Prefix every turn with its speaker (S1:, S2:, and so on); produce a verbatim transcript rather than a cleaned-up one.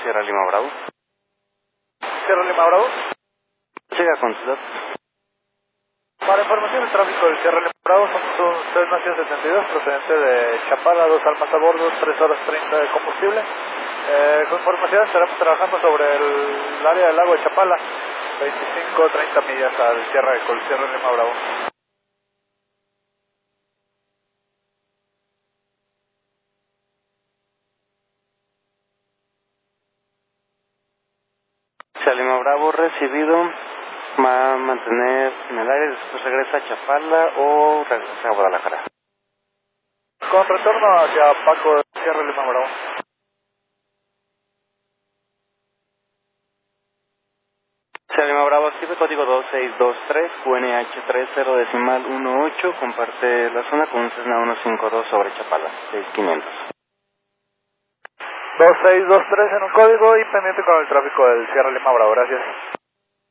S1: Sierra Lima Bravo.
S2: Sierra Lima Bravo.
S1: Siga con sus datos.
S2: Para información del tráfico del Sierra Lima Bravo, somos un Cessna ciento setenta y dos procedente de Chapala, dos almas a bordo, tres horas treinta de combustible. Eh, con información estaremos trabajando sobre el, el área del lago de Chapala, veinticinco treinta millas al Sierra, con el Sierra Lima Bravo.
S1: Sierra Lima Bravo recibido. Va a mantener en el aire, después regresa a Chapala o regresa a Guadalajara.
S2: Con retorno hacia Paco de Sierra Lima Bravo.
S1: Sierra Lima Bravo, active código dos seis dos tres, Q N H treinta decimal dieciocho, comparte la zona con un Cessna ciento cincuenta y dos sobre Chapala, seis mil quinientos.
S2: dos seis dos tres en un código y pendiente con el tráfico del Sierra Lima Bravo, gracias.